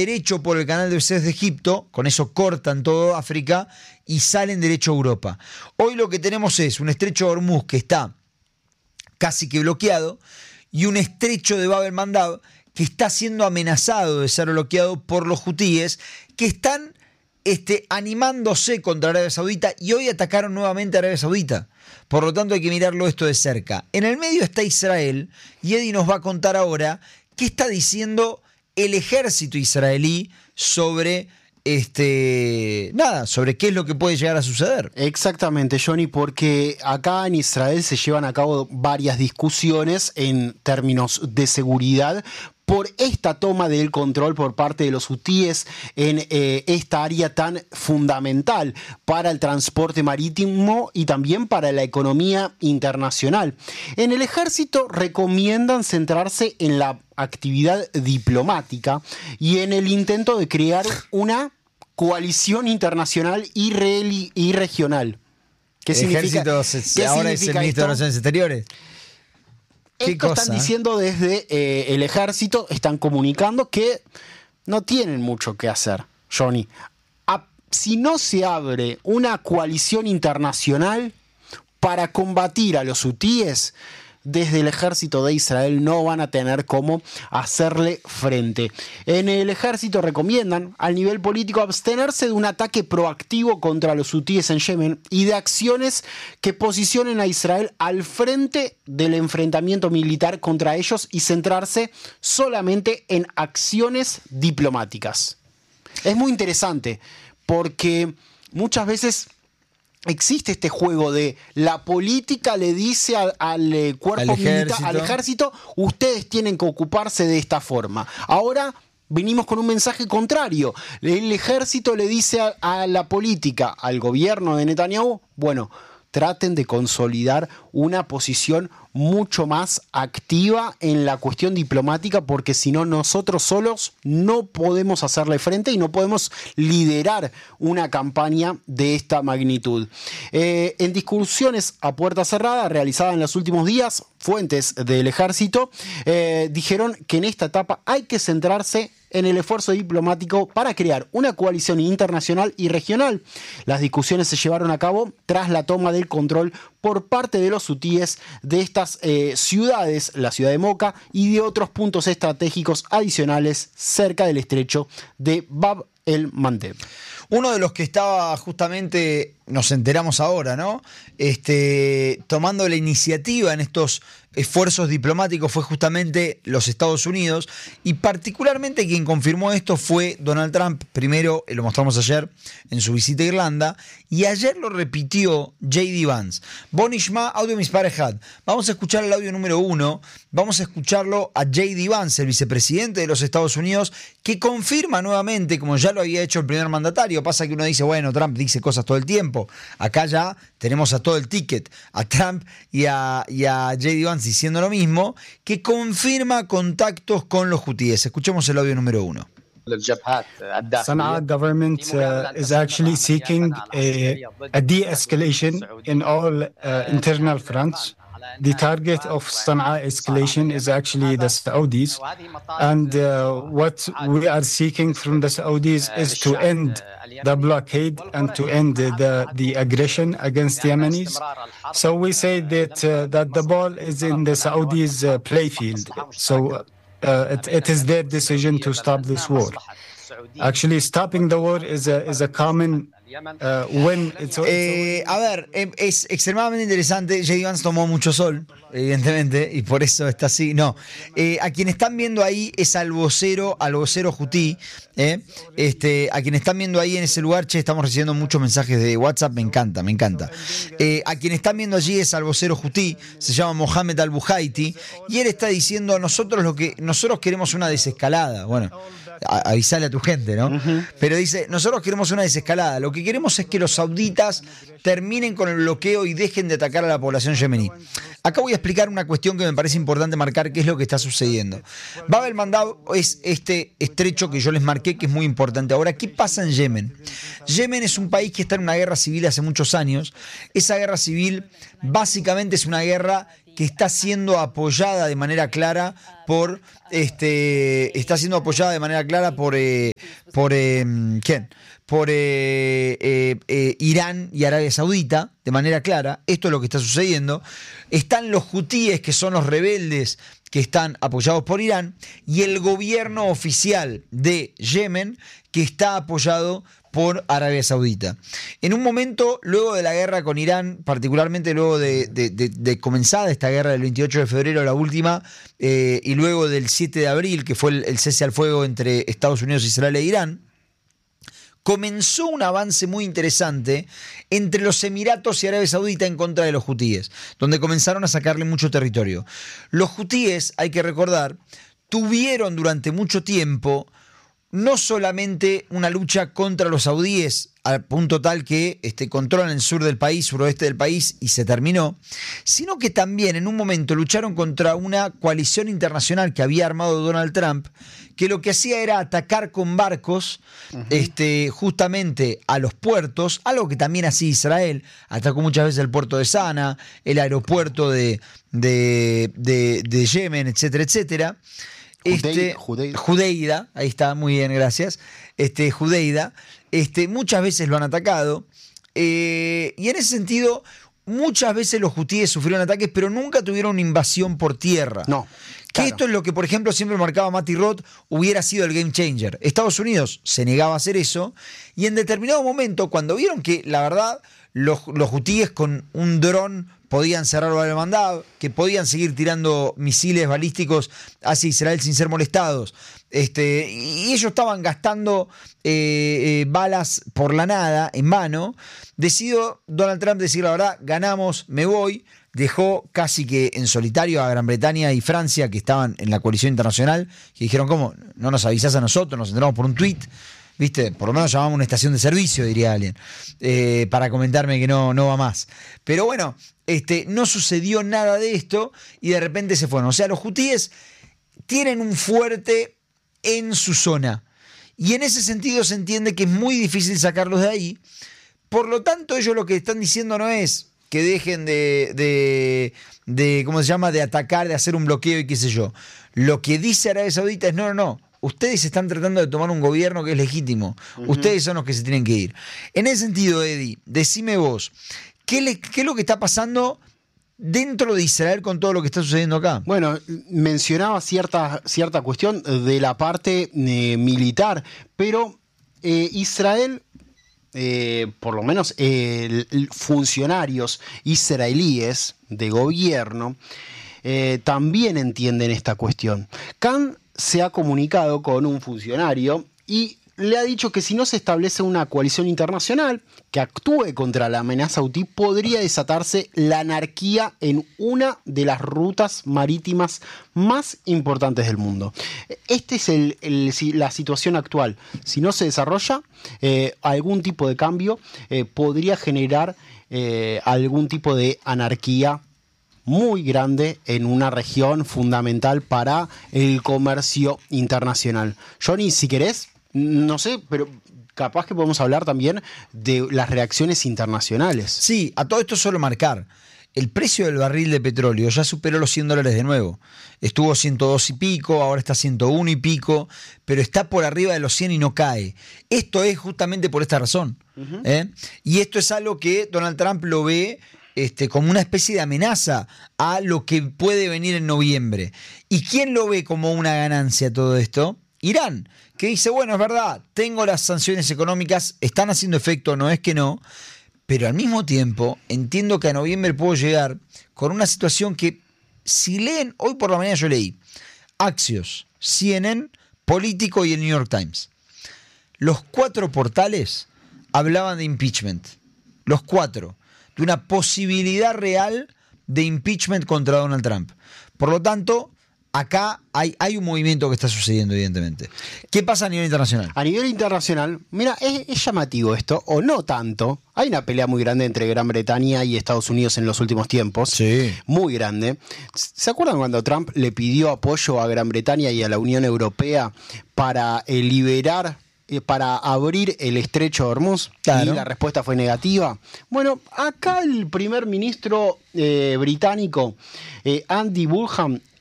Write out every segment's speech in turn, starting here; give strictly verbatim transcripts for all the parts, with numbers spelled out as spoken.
derecho por el canal de Suez de Egipto, con eso cortan todo África y salen derecho a Europa. Hoy lo que tenemos es un estrecho de Hormuz que está casi que bloqueado y un estrecho de Bab el-Mandab que está siendo amenazado de ser bloqueado por los hutíes, que están este, animándose contra Arabia Saudita y hoy atacaron nuevamente a Arabia Saudita. Por lo tanto hay que mirarlo esto de cerca. En el medio está Israel y Eddie nos va a contar ahora qué está diciendo el ejército israelí sobre este nada, sobre qué es lo que puede llegar a suceder. Exactamente, Johnny, porque acá en Israel se llevan a cabo varias discusiones en términos de seguridad por esta toma del control por parte de los hutíes en eh, esta área tan fundamental para el transporte marítimo y también para la economía internacional. En el ejército recomiendan centrarse en la actividad diplomática y en el intento de crear una coalición internacional y, re- y regional. ¿Qué el significa? Ejército se, ¿Qué ahora es el ministro esto? de Relaciones Exteriores. Esto cosa? están diciendo desde eh, el ejército, están comunicando que no tienen mucho que hacer, Johnny. A, si no se abre una coalición internacional para combatir a los hutíes, desde el ejército de Israel no van a tener cómo hacerle frente. En el ejército recomiendan al nivel político abstenerse de un ataque proactivo contra los hutíes en Yemen y de acciones que posicionen a Israel al frente del enfrentamiento militar contra ellos y centrarse solamente en acciones diplomáticas. Es muy interesante porque muchas veces existe este juego de la política le dice al, al eh, cuerpo al militar, ejército. al ejército, ustedes tienen que ocuparse de esta forma. Ahora venimos con un mensaje contrario. El ejército le dice a, a la política, al gobierno de Netanyahu, bueno, traten de consolidar una posición mucho más activa en la cuestión diplomática, porque si no, nosotros solos no podemos hacerle frente y no podemos liderar una campaña de esta magnitud. Eh, en discusiones a puerta cerrada realizadas en los últimos días, fuentes del ejército eh, dijeron que en esta etapa hay que centrarse en el esfuerzo diplomático para crear una coalición internacional y regional. Las discusiones se llevaron a cabo tras la toma del control por parte de los hutíes de estas eh, ciudades, la ciudad de Moca y de otros puntos estratégicos adicionales cerca del estrecho de Bab el-Mandeb. Uno de los que estaba justamente, nos enteramos ahora, ¿no? Este, tomando la iniciativa en estos esfuerzos diplomáticos fue justamente los Estados Unidos, y particularmente quien confirmó esto fue Donald Trump. Primero, lo mostramos ayer en su visita a Irlanda, y ayer lo repitió J D Vance. Bonishma, audio misparejat. Vamos a escuchar el audio número uno, vamos a escucharlo a J D Vance, el vicepresidente de los Estados Unidos, que confirma nuevamente, como ya lo había hecho el primer mandatario. Pasa que uno dice, bueno, Trump dice cosas todo el tiempo. Acá ya tenemos a todo el ticket, a Trump y a, y a J D Vance diciendo lo mismo, que confirma contactos con los hutíes. Escuchemos el audio número uno. Sana'a government uh, is actually seeking a, a de-escalation in all uh, internal fronts. The target of Sana'a escalation is actually the Saudis, and uh, what we are seeking from the Saudis is to end the blockade and to end the, the aggression against Yemenis. So we say that uh, that the ball is in the Saudis' uh, playfield. So uh, it, it is their decision to stop this war. Actually, stopping the war is a is a common uh, win. It's, it's Eh, a ver, eh, es extremadamente interesante. J D Vance tomó mucho sol, evidentemente, y por eso está así. No, eh, a quien están viendo ahí es al vocero, al vocero Hutí. Eh, este, a quien están viendo ahí en ese lugar, che, estamos recibiendo muchos mensajes de WhatsApp, me encanta, me encanta. Eh, a quien están viendo allí es al vocero Hutí, se llama Mohamed Al-Buhaiti, y él está diciendo, nosotros lo que nosotros queremos una desescalada. Bueno, a, avisale a tu gente, ¿no? Uh-huh. Pero dice, nosotros queremos una desescalada. Lo que queremos es que los sauditas terminen con el bloqueo y dejen de atacar a la población yemení. Acá voy a explicar una cuestión que me parece importante marcar, qué es lo que está sucediendo. Bab el-Mandab es este estrecho que yo les marqué, que es muy importante. Ahora, ¿qué pasa en Yemen? Yemen es un país que está en una guerra civil hace muchos años. Esa guerra civil básicamente es una guerra que está siendo apoyada de manera clara por este está siendo apoyada de manera clara por eh, por eh, ¿quién? por eh, eh, eh, Irán y Arabia Saudita, de manera clara. Esto es lo que está sucediendo. Están los hutíes, que son los rebeldes que están apoyados por Irán, y el gobierno oficial de Yemen, que está apoyado por Arabia Saudita. En un momento, luego de la guerra con Irán, particularmente luego de, de, de, de comenzada esta guerra del veintiocho de febrero, la última, eh, y luego del siete de abril, que fue el, el cese al fuego entre Estados Unidos, Israel e Irán, comenzó un avance muy interesante entre los Emiratos y Arabia Saudita en contra de los hutíes, donde comenzaron a sacarle mucho territorio. Los hutíes, hay que recordar, tuvieron durante mucho tiempo no solamente una lucha contra los saudíes, al punto tal que este, controlan el sur del país, suroeste del país, y se terminó, sino que también en un momento lucharon contra una coalición internacional que había armado Donald Trump, que lo que hacía era atacar con barcos uh-huh. este, justamente a los puertos, algo que también hacía Israel. Atacó muchas veces el puerto de Sana, el aeropuerto de, de, de, de Yemen, etcétera, etcétera. Este, Judeida. Judeida, ahí está, muy bien, gracias. Este, Judeida, este, muchas veces lo han atacado, eh, y en ese sentido, muchas veces los hutíes sufrieron ataques, pero nunca tuvieron una invasión por tierra. No. Que claro. Esto es lo que, por ejemplo, siempre marcaba Mati Roth, hubiera sido el game changer. Estados Unidos se negaba a hacer eso, y en determinado momento, cuando vieron que, la verdad, los, los hutíes con un dron podían cerrar Bab el-Mandab, que podían seguir tirando misiles balísticos hacia Israel sin ser molestados, este, y ellos estaban gastando eh, eh, balas por la nada, en vano, decidió Donald Trump decir la verdad, ganamos, me voy. Dejó casi que en solitario a Gran Bretaña y Francia, que estaban en la coalición internacional, que dijeron, ¿cómo? No nos avisás a nosotros, nos enteramos por un tuit. ¿Viste? Por lo menos llamamos una estación de servicio, diría alguien, eh, para comentarme que no, no va más. Pero bueno, este, no sucedió nada de esto y de repente se fueron. O sea, los hutíes tienen un fuerte en su zona. Y en ese sentido se entiende que es muy difícil sacarlos de ahí. Por lo tanto, ellos lo que están diciendo no es que dejen de, de, de ¿cómo se llama?, de atacar, de hacer un bloqueo y qué sé yo. Lo que dice Arabia Saudita es no, no, no. Ustedes están tratando de tomar un gobierno que es legítimo. Uh-huh. Ustedes son los que se tienen que ir. En ese sentido, Eddie, decime vos, ¿qué, le, qué es lo que está pasando dentro de Israel con todo lo que está sucediendo acá? Bueno, mencionaba cierta, cierta cuestión de la parte eh, militar, pero eh, Israel, eh, por lo menos eh, funcionarios israelíes de gobierno, eh, también entienden esta cuestión. Khan se ha comunicado con un funcionario y le ha dicho que si no se establece una coalición internacional que actúe contra la amenaza hutí, podría desatarse la anarquía en una de las rutas marítimas más importantes del mundo. Esta es el, el, la situación actual. Si no se desarrolla eh, algún tipo de cambio, eh, podría generar eh, algún tipo de anarquía muy grande en una región fundamental para el comercio internacional. Johnny, si querés, no sé, pero capaz que podemos hablar también de las reacciones internacionales. Sí, a todo esto solo marcar. El precio del barril de petróleo ya superó los cien dólares de nuevo. Estuvo ciento dos y pico, ahora está ciento uno y pico, pero está por arriba de los cien y no cae. Esto es justamente por esta razón. Uh-huh. ¿eh? Y esto es algo que Donald Trump lo ve Este, como una especie de amenaza a lo que puede venir en noviembre. ¿Y quién lo ve como una ganancia todo esto? Irán, que dice, bueno, es verdad, tengo las sanciones económicas, están haciendo efecto, no es que no, pero al mismo tiempo entiendo que a noviembre puedo llegar con una situación que, si leen, hoy por la mañana yo leí, Axios, C N N, Político y el New York Times. Los cuatro portales hablaban de impeachment, los cuatro, de una posibilidad real de impeachment contra Donald Trump. Por lo tanto, acá hay, hay un movimiento que está sucediendo, evidentemente. ¿Qué pasa a nivel internacional? A nivel internacional, mira, es, es llamativo esto, o no tanto. Hay una pelea muy grande entre Gran Bretaña y Estados Unidos en los últimos tiempos. Sí. Muy grande. ¿Se acuerdan cuando Trump le pidió apoyo a Gran Bretaña y a la Unión Europea para eh, liberar para abrir el estrecho de Hormuz? Claro. Y la respuesta fue negativa. Bueno, acá el primer ministro eh, británico, eh, Andy Bullham,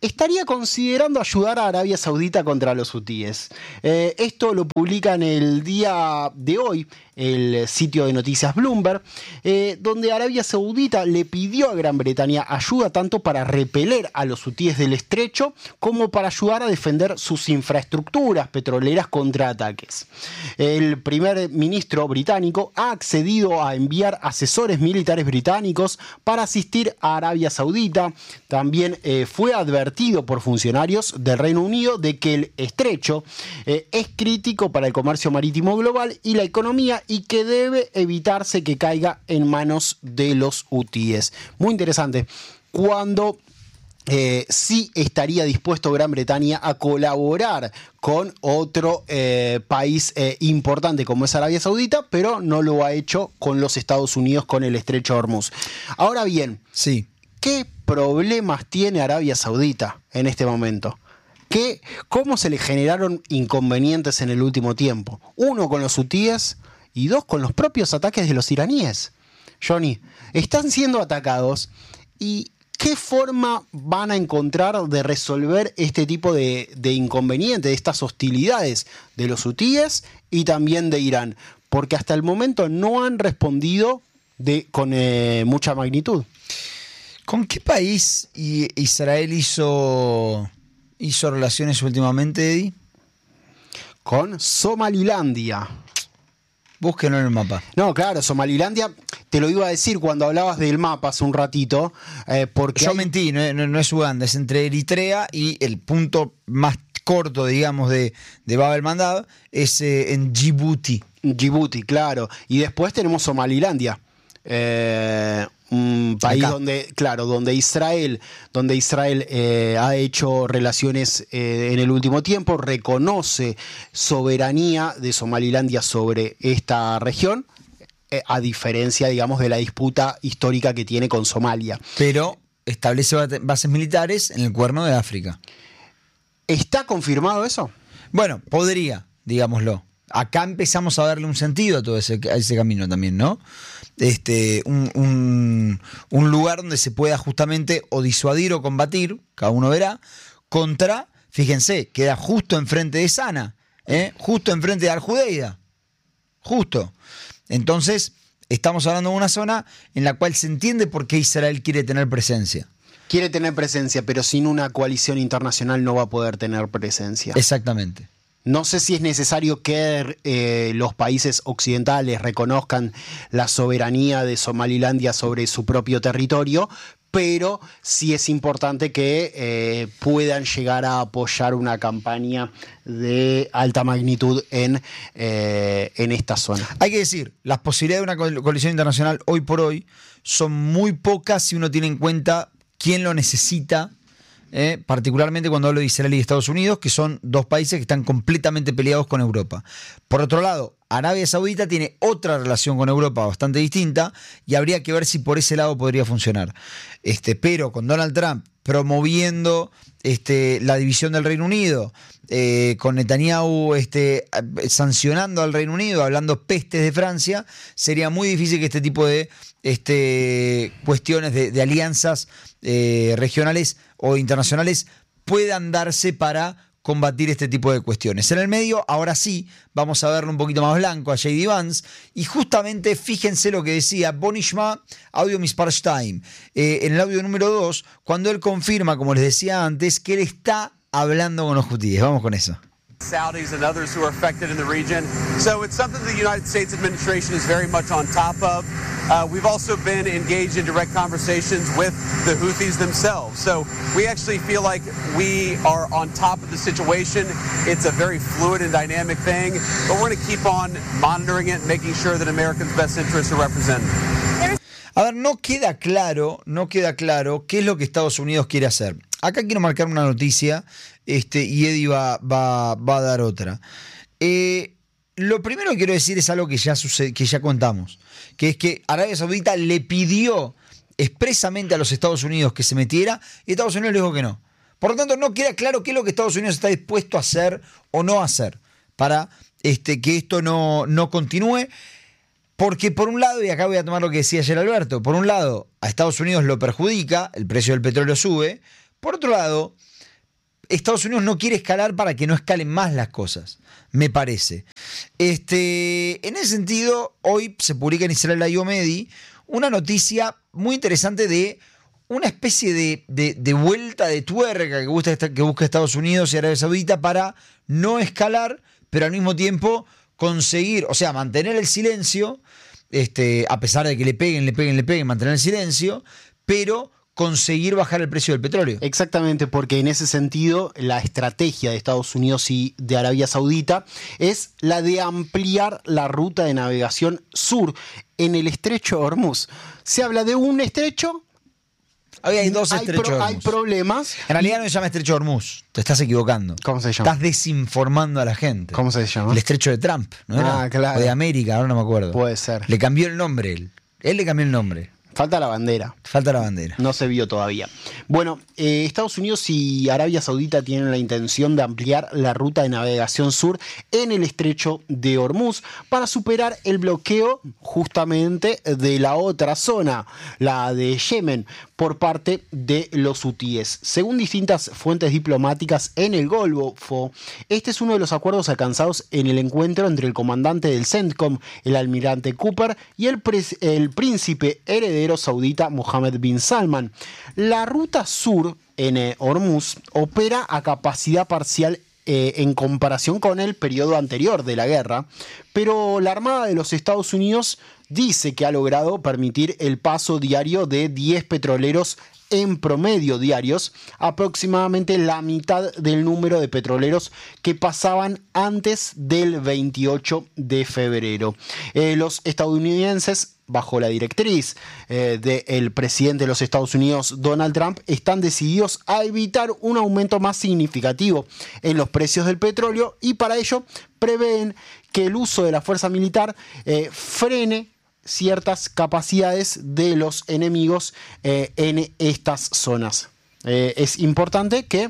estaría considerando ayudar a Arabia Saudita contra los hutíes. Eh, esto lo publica en el día de hoy el sitio de noticias Bloomberg, eh, donde Arabia Saudita le pidió a Gran Bretaña ayuda tanto para repeler a los hutíes del estrecho como para ayudar a defender sus infraestructuras petroleras contra ataques. El primer ministro británico ha accedido a enviar asesores militares británicos para asistir a Arabia Saudita. También eh, fue advertido por funcionarios del Reino Unido de que el estrecho eh, es crítico para el comercio marítimo global y la economía, y que debe evitarse que caiga en manos de los hutíes. Muy interesante. Cuando eh, sí estaría dispuesto Gran Bretaña a colaborar con otro eh, país eh, importante como es Arabia Saudita, pero no lo ha hecho con los Estados Unidos con el estrecho de Hormuz. Ahora bien, sí. ¿Qué problemas tiene Arabia Saudita en este momento? ¿Qué, ¿Cómo se le generaron inconvenientes en el último tiempo? Uno, con los hutíes, y dos, con los propios ataques de los iraníes. Johnny, están siendo atacados, y ¿qué forma van a encontrar de resolver este tipo de, de inconvenientes, de estas hostilidades de los hutíes y también de Irán? Porque hasta el momento no han respondido de, con eh, mucha magnitud. ¿Con qué país Israel hizo, hizo relaciones últimamente, Eddie? Con Somalilandia. Búsquenlo en el mapa. No, claro, Somalilandia, te lo iba a decir cuando hablabas del mapa hace un ratito. Eh, porque Yo hay... mentí, no, no, no es Uganda, es entre Eritrea y el punto más corto, digamos, de, de Bab el-Mandab, es eh, en Djibouti. Djibouti, claro. Y después tenemos Somalilandia. Eh, un país Acá. donde, claro, donde Israel, donde Israel eh, ha hecho relaciones eh, en el último tiempo, reconoce soberanía de Somalilandia sobre esta región, eh, a diferencia, digamos, de la disputa histórica que tiene con Somalia. Pero establece bases militares en el Cuerno de África. ¿Está confirmado eso? Bueno, podría, digámoslo. Acá empezamos a darle un sentido a todo ese, a ese camino también, ¿no? Este, un, un, un lugar donde se pueda justamente o disuadir o combatir, cada uno verá, contra, fíjense, queda justo enfrente de Sana, ¿eh? Justo enfrente de Al-Judeida, justo. Entonces, estamos hablando de una zona en la cual se entiende por qué Israel quiere tener presencia. Quiere tener presencia, pero sin una coalición internacional no va a poder tener presencia. Exactamente. No sé si es necesario que eh, los países occidentales reconozcan la soberanía de Somalilandia sobre su propio territorio, pero sí es importante que eh, puedan llegar a apoyar una campaña de alta magnitud en, eh, en esta zona. Hay que decir, las posibilidades de una coalición internacional hoy por hoy son muy pocas si uno tiene en cuenta quién lo necesita. Eh, particularmente cuando hablo de Israel y Estados Unidos, que son dos países que están completamente peleados con Europa. Por otro lado, Arabia Saudita tiene otra relación con Europa bastante distinta y habría que ver si por ese lado podría funcionar. Este, pero con Donald Trump promoviendo este, la división del Reino Unido, eh, con Netanyahu este, sancionando al Reino Unido, hablando pestes de Francia, sería muy difícil que este tipo de este, cuestiones de, de alianzas eh, regionales o internacionales puedan darse para combatir este tipo de cuestiones. En el medio, ahora sí, vamos a verlo un poquito más blanco a J D Vance, y justamente fíjense lo que decía Bonishma, audio Mispar Time, eh, en el audio número dos, cuando él confirma, como les decía antes, que él está hablando con los hutíes. Vamos con eso. Saudis and others who are affected in the region. So it's something the United States administration is very much on top of. Uh, we've also been engaged in direct conversations with the Houthis themselves. So we actually feel like we are on top of the situation. It's a very fluid and dynamic thing, but we're going to keep on monitoring it and making sure that Americans' best interests are represented. A ver, no queda claro, no queda claro qué es lo que Estados Unidos quiere hacer. Acá quiero marcar una noticia, este, y Eddie va, va, va a dar otra. Eh, lo primero que quiero decir es algo que ya, sucede, que ya contamos, que es que Arabia Saudita le pidió expresamente a los Estados Unidos que se metiera, y Estados Unidos le dijo que no. Por lo tanto, no queda claro qué es lo que Estados Unidos está dispuesto a hacer o no hacer para este, que esto no, no continúe. Porque por un lado, y acá voy a tomar lo que decía ayer Alberto, por un lado a Estados Unidos lo perjudica, el precio del petróleo sube. Por otro lado, Estados Unidos no quiere escalar para que no escalen más las cosas, me parece. Este, en ese sentido, hoy se publica en Israel Ayomedi una noticia muy interesante de una especie de, de, de vuelta de tuerca que busca, que busca Estados Unidos y Arabia Saudita para no escalar, pero al mismo tiempo conseguir, o sea, mantener el silencio, este, a pesar de que le peguen, le peguen, le peguen, mantener el silencio, pero conseguir bajar el precio del petróleo. Exactamente, porque en ese sentido la estrategia de Estados Unidos y de Arabia Saudita es la de ampliar la ruta de navegación sur en el estrecho de Hormuz. Se habla de un estrecho. Hoy hay dos hay estrechos pro, de Hay Hormuz. problemas. En realidad no se llama estrecho de Hormuz. Te estás equivocando. ¿Cómo se llama? Estás desinformando a la gente. ¿Cómo se llama? El estrecho de Trump, ¿no era? Ah, claro. O de América, ahora no me acuerdo. Puede ser. Le cambió el nombre él. Él le cambió el nombre. Falta la bandera. Falta la bandera. No se vio todavía. Bueno, eh, Estados Unidos y Arabia Saudita tienen la intención de ampliar la ruta de navegación sur en el estrecho de Hormuz para superar el bloqueo justamente de la otra zona, la de Yemen, por parte de los hutíes. Según distintas fuentes diplomáticas en el Golfo, este es uno de los acuerdos alcanzados en el encuentro entre el comandante del CENTCOM, el almirante Cooper, y el, el príncipe heredero saudita Mohammed bin Salman. La ruta sur en eh, Hormuz opera a capacidad parcial eh, en comparación con el periodo anterior de la guerra, pero la Armada de los Estados Unidos dice que ha logrado permitir el paso diario de diez petroleros en promedio diarios, aproximadamente la mitad del número de petroleros que pasaban antes del veintiocho de febrero. Eh, los estadounidenses, bajo la directriz eh, del presidente de los Estados Unidos, Donald Trump, están decididos a evitar un aumento más significativo en los precios del petróleo y para ello prevén que el uso de la fuerza militar eh, frene ciertas capacidades de los enemigos eh, en estas zonas. Eh, es importante que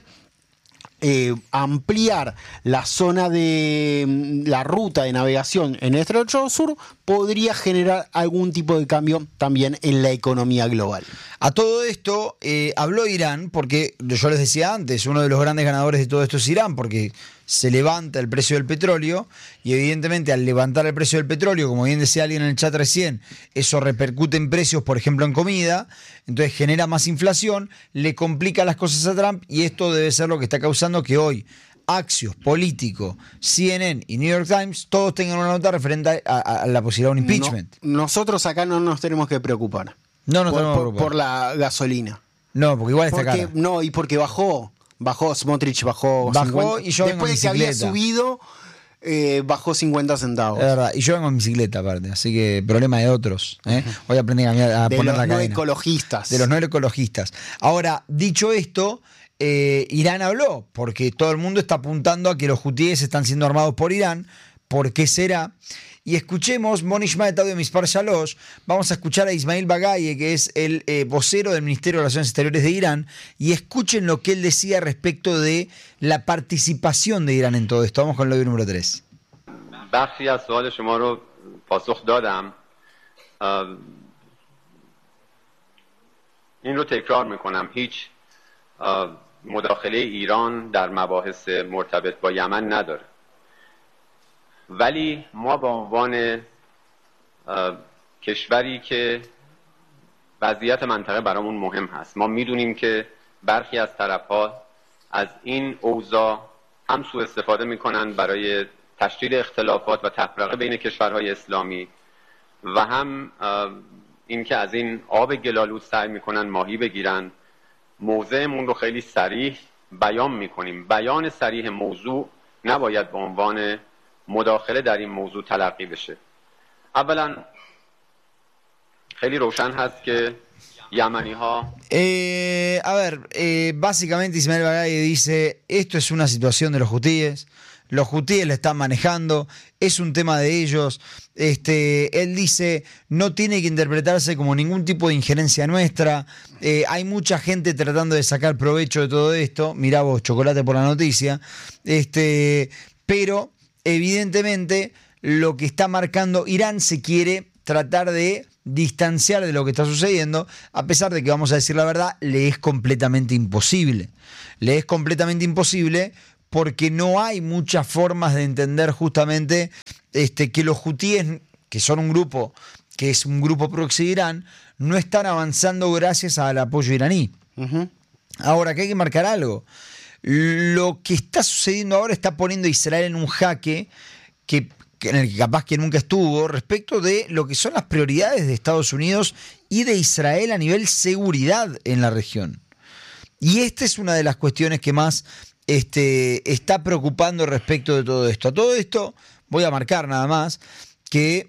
eh, ampliar la zona de la ruta de navegación en el estrecho sur podría generar algún tipo de cambio también en la economía global. A todo esto eh, habló Irán, porque yo les decía antes, uno de los grandes ganadores de todo esto es Irán, porque se levanta el precio del petróleo y evidentemente al levantar el precio del petróleo, como bien decía alguien en el chat recién, eso repercute en precios, por ejemplo en comida, entonces genera más inflación, le complica las cosas a Trump y esto debe ser lo que está causando que hoy Axios, Político, C N N y New York Times todos tengan una nota referente a, a, a la posibilidad de un impeachment. No, nosotros acá no nos tenemos que preocupar. No, no por, tenemos que por, preocupar. por la gasolina. No, porque igual está Porque, cara. no, y porque bajó. Bajó, Smotrich bajó. Bajó y yo vengo Después en de que había bicicleta. subido, eh, bajó cincuenta centavos. Es verdad, y yo vengo en bicicleta aparte, así que problema de otros. ¿eh? Hoy aprendí a, cambiar, a de poner los la no cadena. ecologistas. De los no ecologistas. Ahora, dicho esto, eh, Irán habló, porque todo el mundo está apuntando a que los hutíes están siendo armados por Irán. ¿Por qué será? Y escuchemos Monish Maet Audio Mispar Shalosh. Vamos a escuchar a Ismail Bagaye, que es el eh, vocero del Ministerio de Relaciones Exteriores de Irán, y escuchen lo que él decía respecto de la participación de Irán en todo esto. Vamos con el audio número tres. بخشی از سوال شما رو پاسخ دادم. این رو تکرار میکنم. هیچ مداخله ایران در مباحث مرتبط با یمن نداره. ولی ما به عنوان کشوری که وضعیت منطقه برامون مهم هست، ما میدونیم که برخی از طرف‌ها از این اوضاع هم سوء استفاده میکنن برای تشدید اختلافات و تفرقه بین کشورهای اسلامی و هم اینکه از این آب گلالود سعی میکنن ماهی بگیرن. موضعمون رو خیلی صریح بیان میکنیم. بیان صریح موضوع نباید به عنوان مداخله در این موضوع تلقی بشه. اولا خیلی روشن هست که یمنی ها eh, a ver, eh, básicamente Ismail Bagaye dice, esto es una situación de los hutíes, los hutíes la están manejando, es un tema de ellos. Este, él dice, no tiene que interpretarse como ningún tipo de injerencia nuestra. Eh, hay mucha gente tratando de sacar provecho de todo esto. Mirá vos, chocolate por la noticia. Este, pero evidentemente lo que está marcando Irán se quiere tratar de distanciar de lo que está sucediendo, a pesar de que, vamos a decir la verdad, le es completamente imposible. Le es completamente imposible porque no hay muchas formas de entender justamente este, que los hutíes, que son un grupo, que es un grupo proxy de Irán, no están avanzando gracias al apoyo iraní. Uh-huh. Ahora, que hay que marcar algo. Lo que está sucediendo ahora está poniendo a Israel en un jaque que, que en el que capaz que nunca estuvo respecto de lo que son las prioridades de Estados Unidos y de Israel a nivel seguridad en la región. Y esta es una de las cuestiones que más este, está preocupando respecto de todo esto. A todo esto voy a marcar nada más que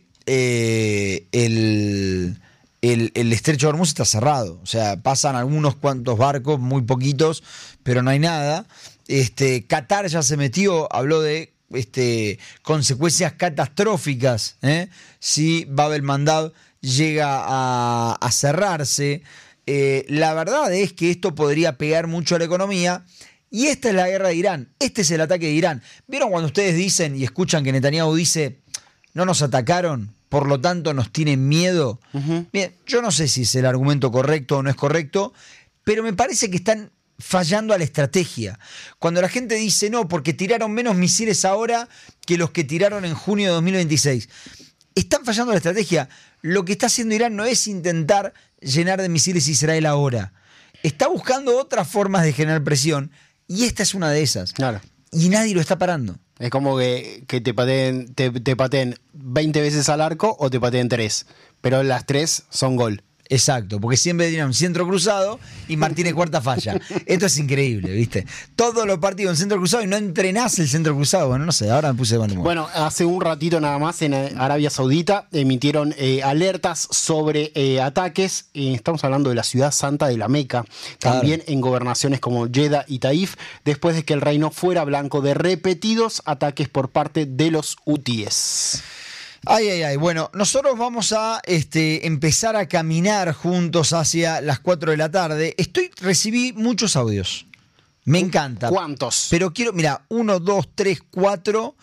eh, el... El, el estrecho de Hormuz está cerrado, o sea, pasan algunos cuantos barcos, muy poquitos, pero no hay nada. Este, Qatar ya se metió, habló de este, consecuencias catastróficas, ¿eh? si Bab el-Mandab llega a, a cerrarse. Eh, la verdad es que esto podría pegar mucho a la economía. Y esta es la guerra de Irán, este es el ataque de Irán. ¿Vieron cuando ustedes dicen y escuchan que Netanyahu dice, no nos atacaron, por lo tanto nos tienen miedo? Uh-huh. Bien, yo no sé si es el argumento correcto o no es correcto, pero me parece que están fallando a la estrategia. Cuando la gente dice no, porque tiraron menos misiles ahora que los que tiraron en junio de dos mil veintiséis. Están fallando a la estrategia. Lo que está haciendo Irán no es intentar llenar de misiles a Israel ahora. Está buscando otras formas de generar presión y esta es una de esas. Claro. Y nadie lo está parando. Es como que, que te pateen, te, te pateen veinte veces al arco o te pateen tres. Pero las tres son gol. Exacto, porque siempre tiene un centro cruzado y Martínez Cuarta falla. Esto es increíble, ¿viste? Todos los partidos en centro cruzado y no entrenás el centro cruzado. Bueno, no sé, ahora me puse de mal humor. Bueno, hace un ratito nada más en Arabia Saudita emitieron eh, alertas sobre eh, ataques. Eh, estamos hablando de la ciudad santa de la Meca. También claro. En gobernaciones como Jeddah y Taif, después de que el reino fuera blanco de repetidos ataques por parte de los hutíes. Ay, ay, ay. Bueno, nosotros vamos a este, empezar a caminar juntos hacia las cuatro de la tarde. Estoy, recibí muchos audios. Me encanta. ¿Cuántos? Pero quiero, mira, uno, dos, tres, cuatro,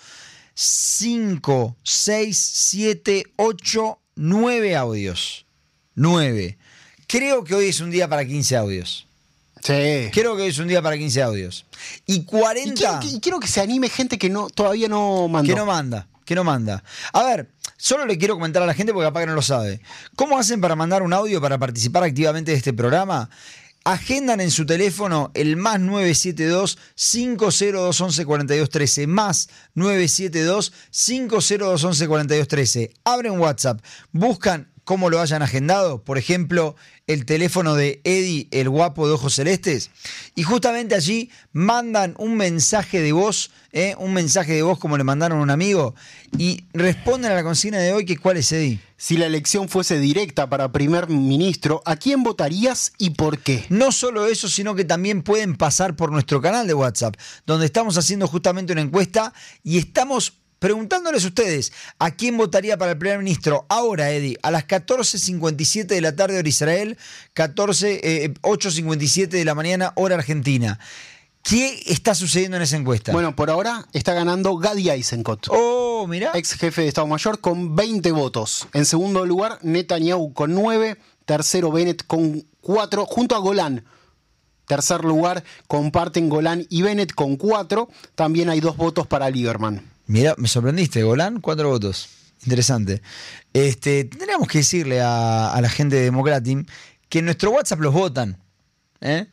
cinco, seis, siete, ocho, nueve audios. Nueve. Creo que hoy es un día para quince audios. Sí. Creo que hoy es un día para quince audios. Y cuarenta. Y quiero, que, y quiero que se anime gente que no todavía no mandó. Que no manda. Que no manda. A ver, solo le quiero comentar a la gente porque capaz que no lo sabe. ¿Cómo hacen para mandar un audio para participar activamente de este programa? Agendan en su teléfono el más nueve siete dos, cinco cero dos, once, cuarenta y dos, trece, más nueve siete dos, cinco cero dos, once, cuarenta y dos, trece. Abren WhatsApp, buscan cómo lo hayan agendado, por ejemplo, el teléfono de Eddie, el guapo de ojos celestes, y justamente allí mandan un mensaje de voz, ¿eh? un mensaje de voz como le mandaron a un amigo, y responden a la consigna de hoy, que ¿cuál es, Eddie? Si la elección fuese directa para primer ministro, ¿a quién votarías y por qué? No solo eso, sino que también pueden pasar por nuestro canal de WhatsApp, donde estamos haciendo justamente una encuesta y estamos preguntándoles a ustedes a quién votaría para el primer ministro ahora, Eddie, a las catorce cincuenta y siete de la tarde hora Israel, catorce, eh, ocho cincuenta y siete de la mañana hora Argentina. ¿Qué está sucediendo en esa encuesta? Bueno, por ahora está ganando Gadi Eisenkot. Oh, mira. Ex jefe de Estado Mayor con veinte votos. En segundo lugar, Netanyahu con nueve. Tercero, Bennett con cuatro, junto a Golán. Tercer lugar, comparten Golán y Bennett con cuatro. También hay dos votos para Lieberman. Mira, me sorprendiste, Golán, cuatro votos. Interesante. Este, tendríamos que decirle a, a la gente de Democratim que en nuestro WhatsApp los votan. ¿eh?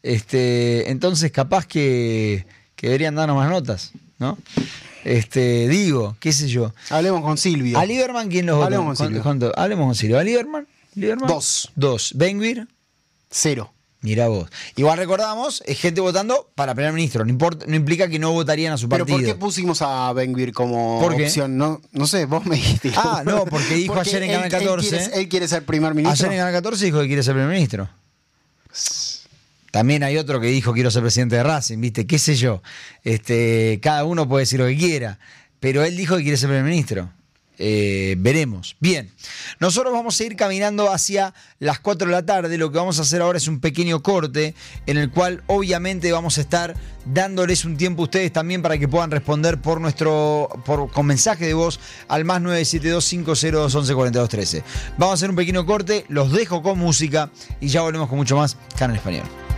Este, entonces, capaz que, que deberían darnos más notas, ¿no? Este, digo, qué sé yo. Hablemos con Silvio. ¿A Lieberman quién los vota? Hablemos con Silvio. Con, con, hablemos con Silvio. ¿A Lieberman? ¿Lieberman? Dos. Dos. ¿Ben-Gvir? Cero. Mirá vos. Igual recordamos, es gente votando para primer ministro. No, importa, no implica que no votarían a su partido. ¿Pero por qué pusimos a Ben-Gvir como opción? No, no sé, vos me dijiste. Ah, no, porque dijo porque ayer en Canal catorce. Él quiere, él quiere ser primer ministro. Ayer en Canal catorce dijo que quiere ser primer ministro. También hay otro que dijo quiero ser presidente de Racing, ¿viste? ¿Qué sé yo? Este, cada uno puede decir lo que quiera. Pero él dijo que quiere ser primer ministro. Eh, veremos. Bien, nosotros vamos a ir caminando hacia las cuatro de la tarde. Lo que vamos a hacer ahora es un pequeño corte en el cual obviamente vamos a estar dándoles un tiempo a ustedes también para que puedan responder por nuestro por, con mensaje de voz al más nueve siete dos cinco cero dos once cuarenta y dos trece. Vamos a hacer un pequeño corte, los dejo con música y ya volvemos con mucho más acá en español.